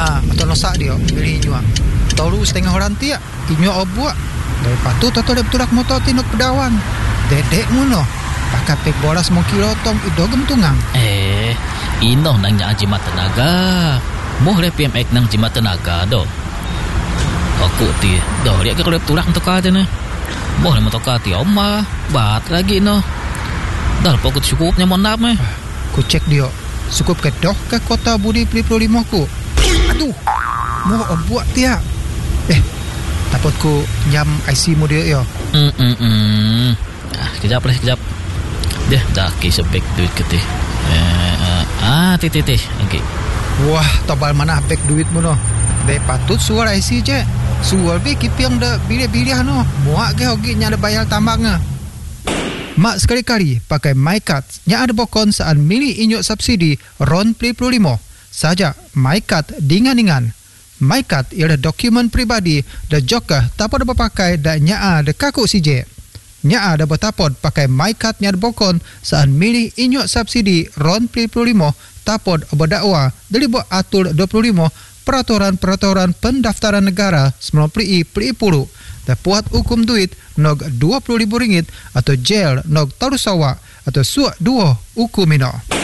atau nosak dia pilih inyo tolu setengah orang tiak inyo obuak dari patu toto dia betudak motor tinuk pedawan dedek muno pakai pek bolas mau kilotong ido gemtungang ino nang nya jimat tenaga moh le PMX nang jimat tenaga do aku ti do dia ke klep turak untuk kate ne moh le motor kate oma bat lagi no dal pokok cukupnya mon nap meh ku cek dia cukup ke doh ke kota Budi 25 ku aduh mau obuak tiak takut ku nyam IC mu dia yo kejap deh dah kisah back duit ke teh teh okay. Wah tobal mana back duit mu no be patut suara IC je suara be kipiang da bilih-bilih no muak ke hogi nya ada bayar tambangnya mak sekali-kali pakai MyCard nya ada bokon saat milih inyuk subsidi RON 25 saja MyCard dingan-dingan MyCard ialah dokumen pribadi dan juga tapod berpakai dan nya ada kaku CJ nya ada bertapod pakai MyCard nya ada bokon saat milih inyuk subsidi RON 25 tapod berdakwa dari buat atur 25 peraturan pendaftaran negara 90 dan puat hukum duit nog RM20,000 atau jail nog tarusawa atau suak 2 hukum ino.